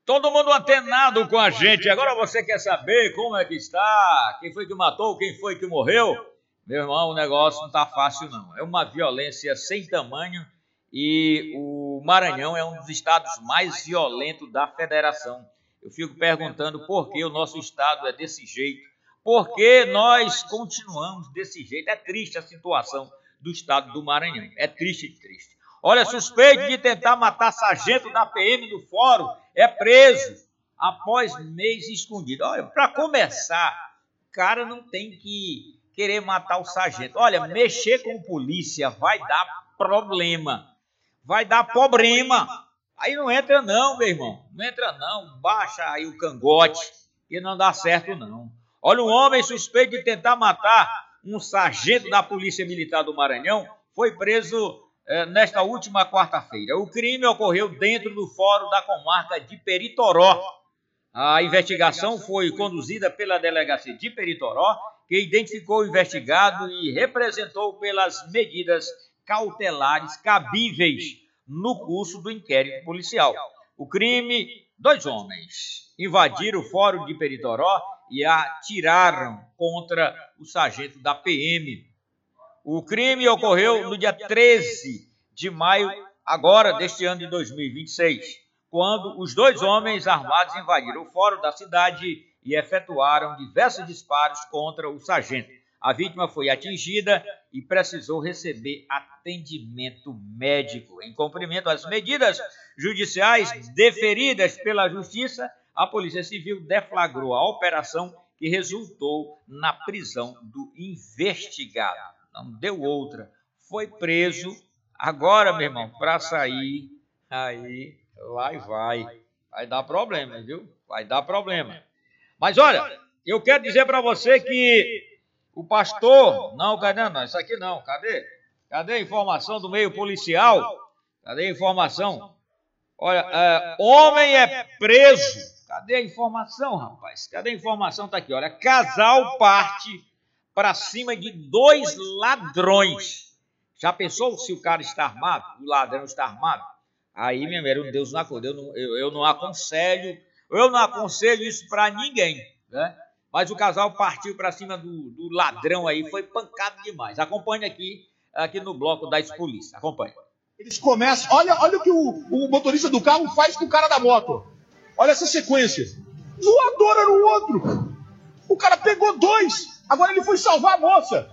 Todo mundo antenado com a gente. Agora você quer saber como é que está? Quem foi que matou? Quem foi que morreu? Meu irmão, o negócio não está fácil não. É uma violência sem tamanho e o Maranhão é um dos estados mais violentos da federação. Eu fico perguntando por que o nosso estado é desse jeito. Por que nós continuamos desse jeito? É triste a situação do estado do Maranhão. É triste. Olha, suspeito de tentar matar sargento da PM do Fórum é preso após mês escondido. Olha, para começar, o cara não tem que querer matar o sargento. Olha, mexer com polícia vai dar problema. Vai dar problema. Aí não entra não, meu irmão. Não entra não. Baixa aí o cangote, que não dá certo não. Olha, um homem suspeito de tentar matar um sargento da Polícia Militar do Maranhão foi preso nesta última quarta-feira. O crime ocorreu dentro do Fórum da Comarca de Peritoró. A investigação foi conduzida pela Delegacia de Peritoró, que identificou o investigado e representou pelas medidas cautelares cabíveis no curso do inquérito policial. O crime, 2 homens invadiram o Fórum de Peritoró e atiraram contra o sargento da PM. O crime ocorreu no dia 13 de maio, agora deste ano de 2026, quando os 2 homens armados invadiram o fórum da cidade e efetuaram diversos disparos contra o sargento. A vítima foi atingida e precisou receber atendimento médico. Em cumprimento às medidas judiciais deferidas pela Justiça, a Polícia Civil deflagrou a operação que resultou na prisão do investigado. Não deu outra. Foi preso. Agora, meu irmão, para sair, aí lá vai dar problema, viu? Vai dar problema. Mas olha, eu quero dizer para você que o pastor... Não, cadê? Não, isso aqui não. Cadê? Cadê a informação do meio policial? Cadê a informação? Olha, homem é preso. Cadê a informação, rapaz? Cadê a informação? Tá aqui, olha. Casal parte para cima de 2 ladrões. Já pensou se o cara está armado? O ladrão está armado? Aí, meu irmão, Deus não acorda. Eu não aconselho isso para ninguém, né? Mas o casal partiu para cima do ladrão aí, foi pancado demais. Acompanhe aqui no bloco da polícia. Acompanhe. Eles começam, olha o que o motorista do carro faz com o cara da moto. Olha essa sequência. Voador era o outro. O cara pegou 2. Agora ele foi salvar a moça.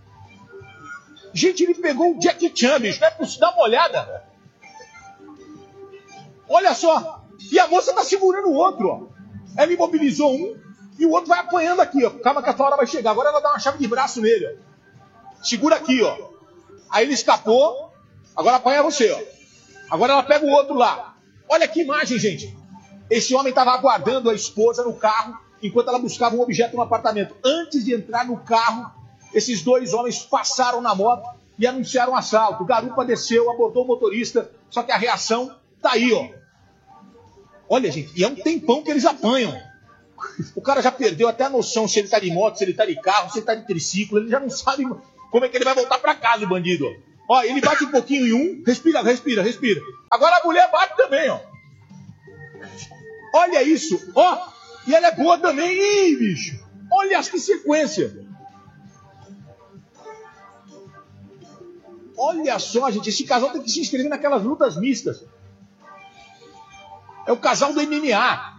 Gente, ele pegou o Jack Chan, bicho. Não é possível. Dá uma olhada. Olha só. E a moça tá segurando o outro, ó. Ela imobilizou um e o outro vai apanhando aqui, ó. Calma que a tua hora vai chegar. Agora ela dá uma chave de braço nele, ó. Segura aqui, ó. Aí ele escapou. Agora apanha você, ó. Agora ela pega o outro lá. Olha que imagem, gente. Esse homem estava aguardando a esposa no carro enquanto ela buscava um objeto no apartamento. Antes de entrar no carro, esses 2 homens passaram na moto e anunciaram um assalto. O garupa desceu, abordou o motorista, só que a reação tá aí, ó. Olha, gente, e é um tempão que eles apanham. O cara já perdeu até a noção se ele tá de moto, se ele tá de carro, se ele tá de triciclo. Ele já não sabe como é que ele vai voltar para casa, o bandido. Ó, ele bate um pouquinho em um, respira. Agora a mulher bate também, ó. Olha isso, ó. E ela é boa também. Ih, bicho. Olha que sequência. Olha só, gente. Esse casal tem que se inscrever naquelas lutas mistas. É o casal do MMA.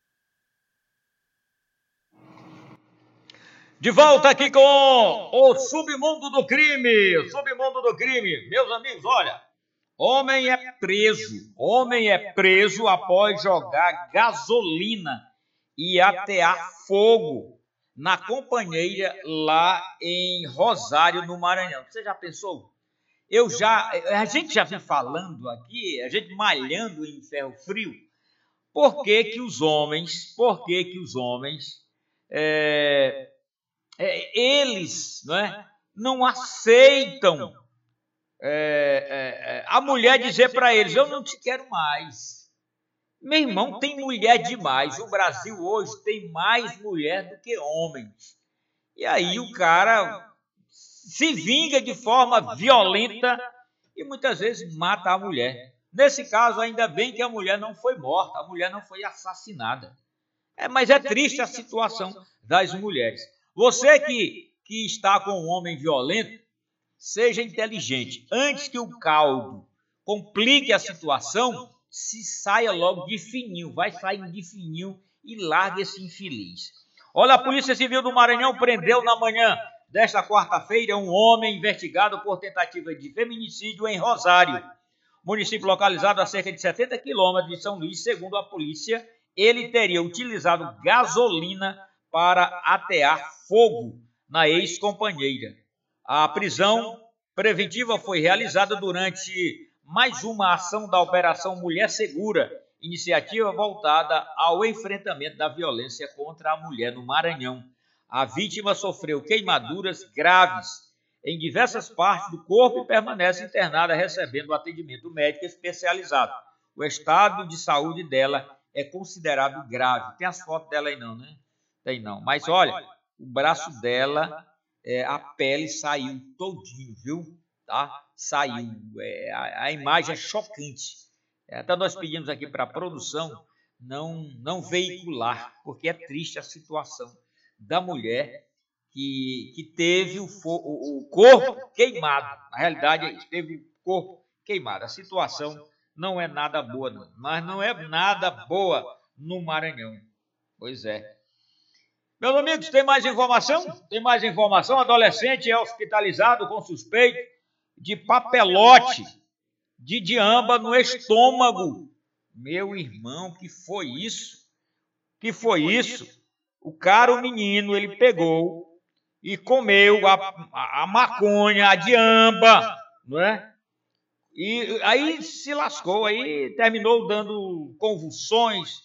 De volta aqui com o Submundo do Crime. O Submundo do Crime. Meus amigos, olha. Homem é preso após jogar gasolina e atear fogo na companheira lá em Rosário, no Maranhão. Você já pensou? A gente já vem falando aqui, a gente malhando em ferro frio. Por que que os homens, eles, não aceitam a mulher dizer para eles, eu não te quero mais. Meu irmão, tem mulher demais. O Brasil hoje tem mais mulher do que homens. E aí o cara se vinga de forma violenta e muitas vezes mata a mulher. Nesse caso, ainda bem que a mulher não foi morta, a mulher não foi assassinada. Mas é triste a situação das mulheres. Você que está com um homem violento, seja inteligente. Antes que o caldo complique a situação, se saia logo de fininho, vai sair de fininho e largue esse infeliz. Olha, a Polícia Civil do Maranhão prendeu na manhã desta quarta-feira um homem investigado por tentativa de feminicídio em Rosário, município localizado a cerca de 70 quilômetros de São Luís. Segundo a polícia, ele teria utilizado gasolina para atear fogo na ex-companheira. A prisão preventiva foi realizada durante mais uma ação da Operação Mulher Segura, iniciativa voltada ao enfrentamento da violência contra a mulher no Maranhão. A vítima sofreu queimaduras graves em diversas partes do corpo e permanece internada recebendo atendimento médico especializado. O estado de saúde dela é considerado grave. Tem as fotos dela aí não, né? Tem não. Mas olha, o braço dela, a pele saiu todinho, viu? Tá? Saiu. A imagem é chocante. Então nós pedimos aqui para a produção não veicular, porque é triste a situação da mulher que teve o corpo queimado. Na realidade é isso, teve o corpo queimado. A situação não é nada boa, não. Mas não é nada boa no Maranhão. Pois é. Meus amigos, tem mais informação? Tem mais informação. Adolescente é hospitalizado com suspeito de papelote de diamba no estômago. Meu irmão, que foi isso? Que foi isso? O cara, o menino, ele pegou e comeu a maconha, a diamba, não é? E aí se lascou, aí terminou dando convulsões,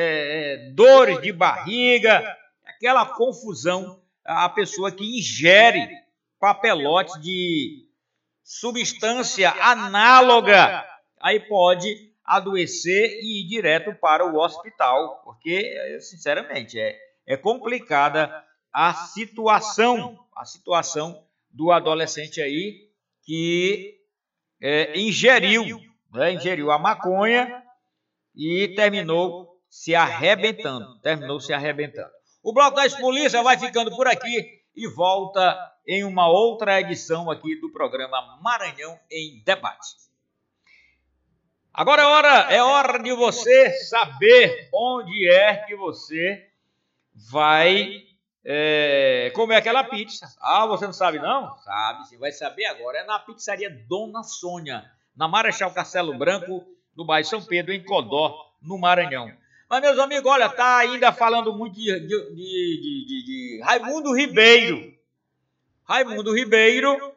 dores de barriga, aquela confusão. A pessoa que ingere papelote de substância análoga, aí pode adoecer e ir direto para o hospital, porque, sinceramente, é complicada a situação do adolescente aí que ingeriu a maconha e terminou se arrebentando. O Bloco das Polícias vai ficando por aqui e volta em uma outra edição aqui do programa Maranhão em Debate. Agora é hora de você saber onde é que você vai comer aquela pizza. Ah, você não sabe não? Sabe, você vai saber agora. É na pizzaria Dona Sônia, na Marechal Castelo Branco, no bairro São Pedro, em Codó, no Maranhão. Mas, meus amigos, olha, tá ainda falando muito de Raimundo Ribeiro. Raimundo Ribeiro,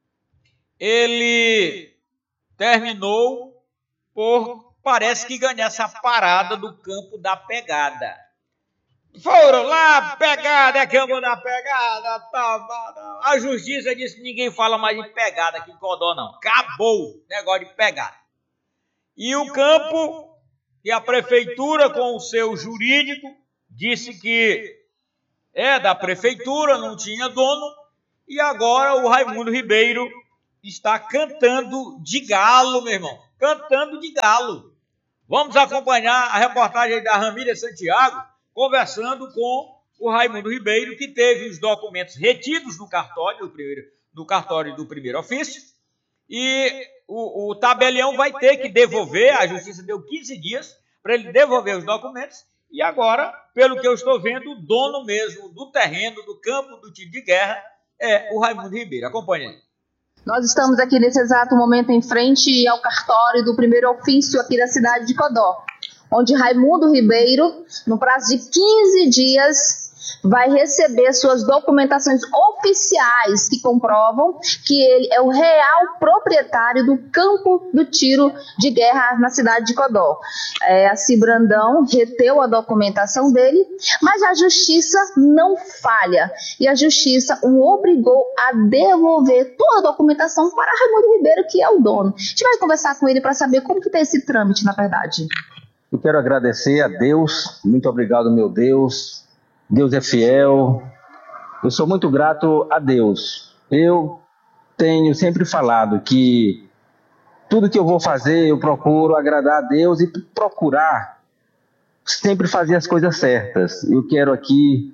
ele terminou por, parece que ganhar essa parada do campo da pegada. Foram lá, pegada, campo da pegada, tá. A justiça disse que ninguém fala mais de pegada aqui em Codó, não. Acabou o negócio de pegada. E o campo, e a prefeitura com o seu jurídico, disse que é da prefeitura, não tinha dono, e agora o Raimundo Ribeiro está cantando de galo, meu irmão. Cantando de galo. Vamos acompanhar a reportagem da Ramírez Santiago, conversando com o Raimundo Ribeiro, que teve os documentos retidos no cartório do primeiro ofício, e o tabelião vai ter que devolver, a justiça deu 15 dias para ele devolver os documentos, e agora, pelo que eu estou vendo, o dono mesmo do terreno, do campo do tiro de guerra, é o Raimundo Ribeiro. Acompanhe aí. Nós estamos aqui nesse exato momento em frente ao cartório do primeiro ofício aqui da cidade de Codó, onde Raimundo Ribeiro, no prazo de 15 dias, vai receber suas documentações oficiais que comprovam que ele é o real proprietário do campo do tiro de guerra na cidade de Codó. A Cibrandão reteu a documentação dele, mas a justiça não falha e a justiça o obrigou a devolver toda a documentação para Raimundo Ribeiro, que é o dono. A gente vai conversar com ele para saber como que está esse trâmite, na verdade. Eu quero agradecer a Deus, muito obrigado, meu Deus. Deus é fiel, eu sou muito grato a Deus. Eu tenho sempre falado que tudo que eu vou fazer, eu procuro agradar a Deus e procurar sempre fazer as coisas certas. Eu quero aqui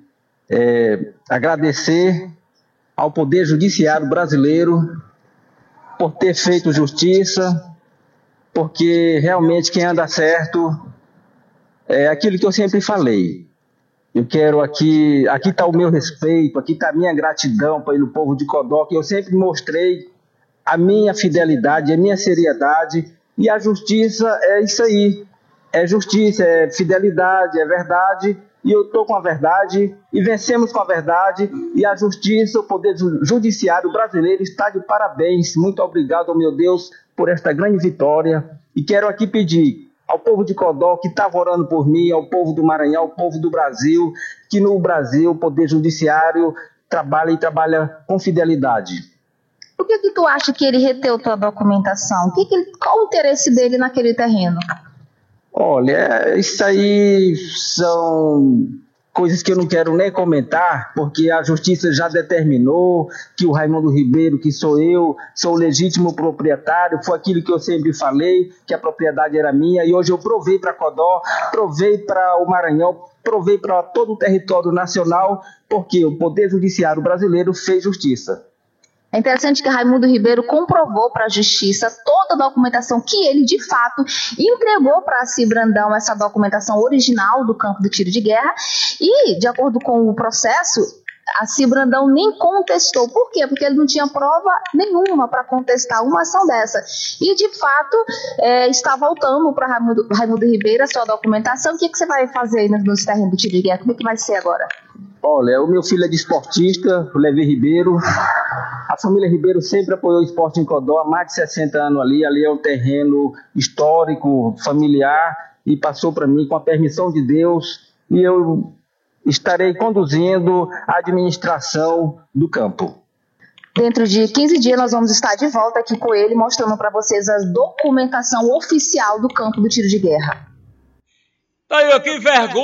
agradecer ao Poder Judiciário brasileiro por ter feito justiça, porque realmente quem anda certo é aquilo que eu sempre falei. Eu quero aqui está o meu respeito, aqui está a minha gratidão pelo povo de Codó, que eu sempre mostrei a minha fidelidade, a minha seriedade, e a justiça é isso aí, é justiça, é fidelidade, é verdade, e eu estou com a verdade, e vencemos com a verdade, e a justiça, o Poder Judiciário brasileiro está de parabéns. Muito obrigado, meu Deus, por esta grande vitória, e quero aqui pedir ao povo de Codó que estava orando por mim, ao povo do Maranhão, ao povo do Brasil, que no Brasil o Poder Judiciário trabalha com fidelidade. Por que tu acha que ele reteu tua documentação? Qual o interesse dele naquele terreno? Olha, isso aí são coisas que eu não quero nem comentar, porque a justiça já determinou que o Raimundo Ribeiro, que sou eu, sou o legítimo proprietário, foi aquilo que eu sempre falei, que a propriedade era minha, e hoje eu provei para Codó, provei para o Maranhão, provei para todo o território nacional, porque o Poder Judiciário brasileiro fez justiça. É interessante que Raimundo Ribeiro comprovou para a justiça toda a documentação que ele, de fato, entregou para a Assi Brandão, essa documentação original do campo do tiro de guerra, e, de acordo com o processo, a Assi Brandão nem contestou. Por quê? Porque ele não tinha prova nenhuma para contestar uma ação dessa. E, de fato, está voltando para Raimundo Ribeiro a sua documentação. O que você vai fazer aí nos terrenos do tiro de guerra? Como é que vai ser agora? Olha, o meu filho é desportista, o Levi Ribeiro. A família Ribeiro sempre apoiou o esporte em Codó há mais de 60 anos ali. Ali é um terreno histórico, familiar, e passou para mim com a permissão de Deus, e eu estarei conduzindo a administração do campo. Dentro de 15 dias nós vamos estar de volta aqui com ele, mostrando para vocês a documentação oficial do campo do tiro de guerra. Tá aí, que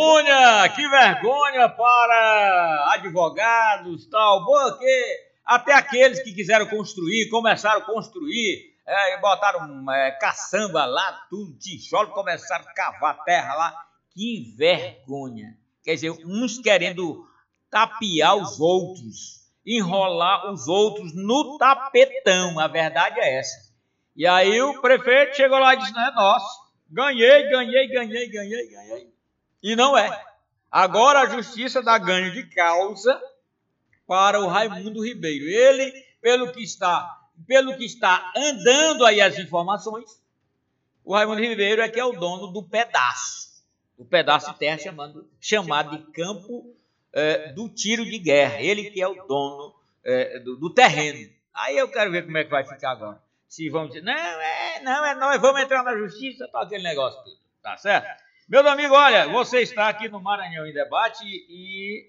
vergonha para advogados, tal, porque até aqueles que quiseram construir, começaram a construir, botaram caçamba lá, tudo, tijolo, começaram a cavar terra lá, que vergonha. Quer dizer, uns querendo tapear os outros, enrolar os outros no tapetão, a verdade é essa. E aí o prefeito chegou lá e disse, não é nosso. Ganhei. E não é. Agora a justiça dá ganho de causa para o Raimundo Ribeiro. Ele, pelo que está andando aí as informações, o Raimundo Ribeiro é que é o dono do pedaço de terra chamado de campo do tiro de guerra. Ele que é o dono do terreno. Aí eu quero ver como é que vai ficar agora. Se vão dizer, nós vamos entrar na justiça para aquele negócio tudo, tá certo? Meus amigos, olha, você está aqui no Maranhão em Debate e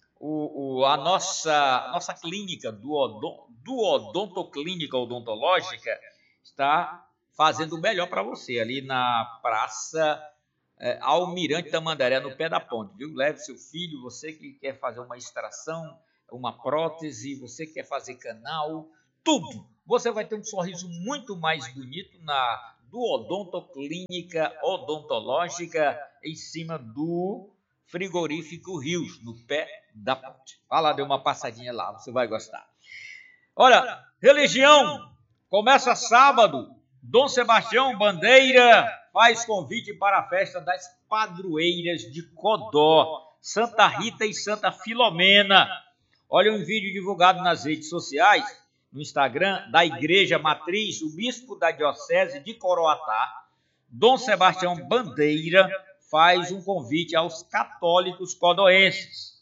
a nossa clínica do Odontoclínica Odontológica está fazendo o melhor para você, ali na Praça Almirante Tamandaré, no pé da ponte, viu? Leve seu filho, você que quer fazer uma extração, uma prótese, você que quer fazer canal, tudo. Você vai ter um sorriso muito mais bonito do Odontoclínica Odontológica, em cima do frigorífico Rios, no pé da ponte. Vai lá, dê uma passadinha lá, você vai gostar. Olha, religião, começa sábado. Dom Sebastião Bandeira faz convite para a festa das padroeiras de Codó, Santa Rita e Santa Filomena. Olha um vídeo divulgado nas redes sociais, no Instagram, da Igreja Matriz, o bispo da Diocese de Coroatá, Dom Sebastião Bandeira, faz um convite aos católicos codoenses.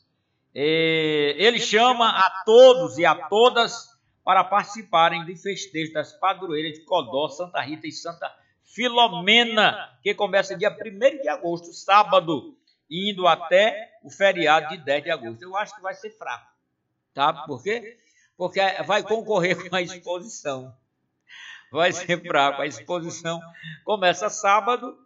Ele chama a todos e a todas para participarem do festejo das padroeiras de Codó, Santa Rita e Santa Filomena, que começa dia 1º de agosto, sábado, indo até o feriado de 10 de agosto. Eu acho que vai ser fraco, tá? Por quê? Porque vai concorrer com a exposição. Vai ser fraco. A exposição começa sábado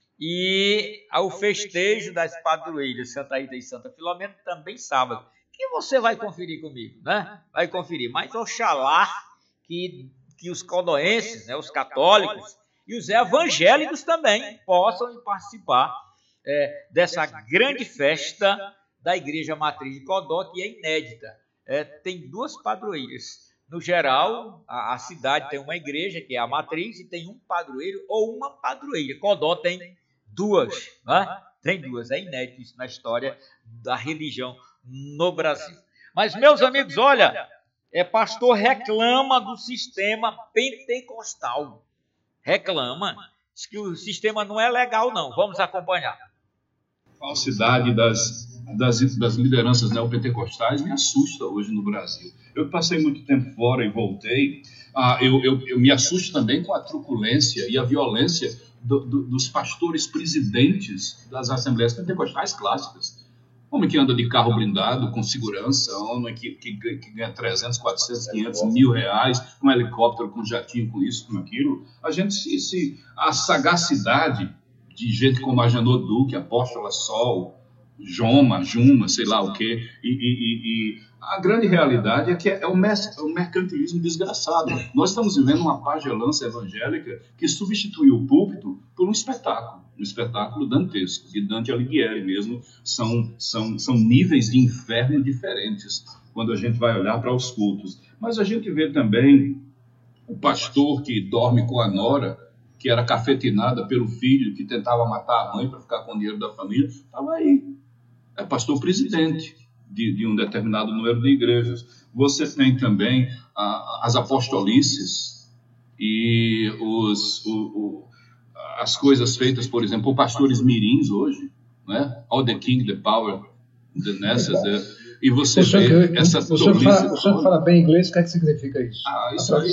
e o festejo das padroeiras Santa Rita e Santa Filomena também sábado. Que você vai conferir comigo, né? Vai conferir. Mas oxalá que que os codoenses, né, os católicos e os evangélicos também possam participar dessa grande festa da Igreja Matriz de Codó, que é inédita. Tem 2 padroeiras. No geral, a cidade tem uma igreja, que é a Matriz, e tem um padroeiro ou uma padroeira. Codó tem 2, né? Tem 2. É inédito isso na história da religião no Brasil. Mas, meus amigos, olha, pastor reclama do sistema pentecostal. Reclama. Diz que o sistema não é legal, não. Vamos acompanhar. A falsidade das lideranças neopentecostais me assusta hoje no Brasil. Eu passei muito tempo fora e voltei. Eu me assusto também com a truculência e a violência dos pastores presidentes das assembleias pentecostais clássicas. Homem que anda de carro blindado, com segurança, homem que ganha 300, 400, 500 mil reais, um helicóptero com jatinho, com isso, com aquilo. A sagacidade de gente como a Janot Duque, Apóstola Sol, Juma, sei lá o quê, e a grande realidade é que é um mercantilismo desgraçado. Nós estamos vivendo uma pagelança evangélica que substituiu o púlpito por um espetáculo dantesco, de Dante Alighieri mesmo. São níveis de inferno diferentes quando a gente vai olhar para os cultos. Mas a gente vê também o pastor que dorme com a nora, que era cafetinada pelo filho, que tentava matar a mãe para ficar com o dinheiro da família, estava aí. É pastor presidente de um determinado número de igrejas. Você tem também as apostolices e as coisas feitas, por exemplo, por pastores mirins hoje, né? All the king, the power, the necessary. E você vê essa tolice. O senhor fala bem inglês, o que é que significa isso? Isso aí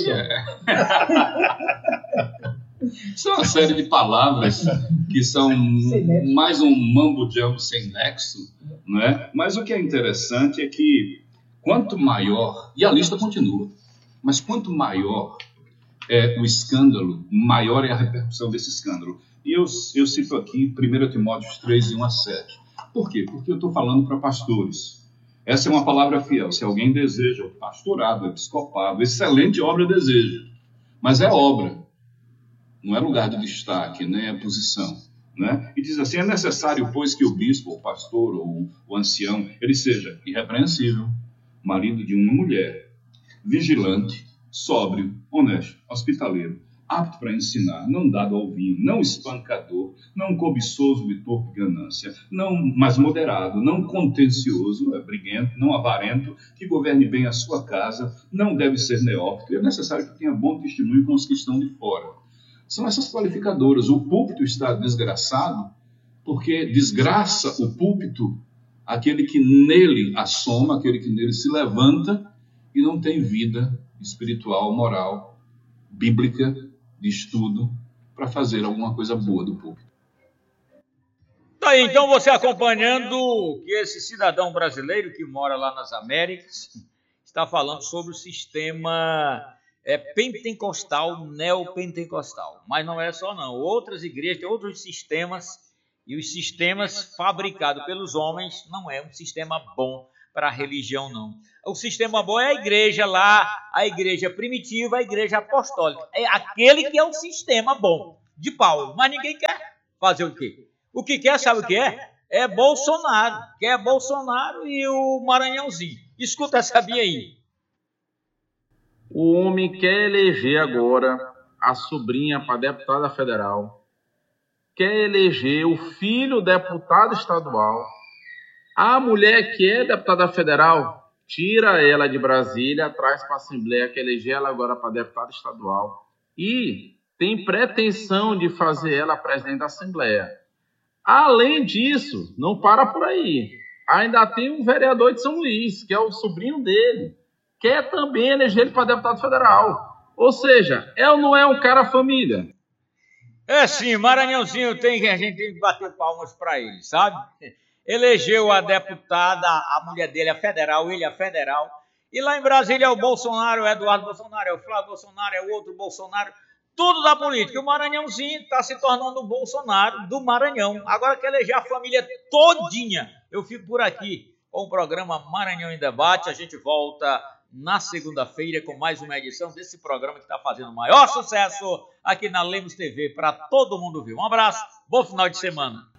Isso é uma série de palavras que são mais um mambo-jambo sem nexo, não é? Mas o que é interessante é que quanto maior, e a lista continua, mas quanto maior é o escândalo, maior é a repercussão desse escândalo. E eu cito aqui 1 Timóteo 3, 1-7. Por quê? Porque eu estou falando para pastores. Essa é uma palavra fiel. Se alguém deseja o pastorado, o episcopado, excelente obra deseja, mas é obra. Não é lugar de destaque, nem é posição, né? E diz assim: é necessário, pois, que o bispo, o pastor ou o ancião, ele seja irrepreensível, marido de uma mulher, vigilante, sóbrio, honesto, hospitaleiro, apto para ensinar, não dado ao vinho, não espancador, não cobiçoso de torpe ganância, mas moderado, não contencioso, briguento, não avarento, que governe bem a sua casa, não deve ser neófito. É necessário que tenha bom testemunho com os que estão de fora. São essas qualificadoras. O púlpito está desgraçado porque desgraça o púlpito aquele que nele assoma, aquele que nele se levanta e não tem vida espiritual, moral, bíblica, de estudo, para fazer alguma coisa boa do púlpito. Tá aí, então você acompanhando que esse cidadão brasileiro que mora lá nas Américas está falando sobre o sistema pentecostal, neopentecostal. Mas não é só não. Outras igrejas têm outros sistemas, e os sistemas fabricados pelos homens não é um sistema bom para a religião, não. O sistema bom é a igreja lá, a igreja primitiva, a igreja apostólica. É aquele que é o sistema bom de Paulo. Mas ninguém quer fazer o quê? O que quer, sabe o que é? É Bolsonaro. Quer Bolsonaro e o Maranhãozinho. Escuta essa Bia aí. O homem quer eleger agora a sobrinha para deputada federal, quer eleger o filho deputado estadual. A mulher que é deputada federal, tira ela de Brasília, traz para a Assembleia, quer eleger ela agora para deputada estadual. E tem pretensão de fazer ela presidente da Assembleia. Além disso, não para por aí. Ainda tem um vereador de São Luís, que é o sobrinho dele, quer também eleger ele para deputado federal. Ou seja, é ou não é um cara família? É sim, Maranhãozinho a gente tem que bater palmas para ele, sabe? Elegeu a deputada, a mulher dele, a federal, ele a federal. E lá em Brasília é o Bolsonaro, é o Eduardo Bolsonaro, é o Flávio Bolsonaro, é o outro Bolsonaro. Tudo da política. O Maranhãozinho está se tornando o Bolsonaro do Maranhão. Agora quer eleger a família todinha. Eu fico por aqui com o programa Maranhão em Debate. A gente volta na segunda-feira com mais uma edição desse programa que está fazendo o maior sucesso aqui na Lemos TV para todo mundo ver. Um abraço, bom final de semana.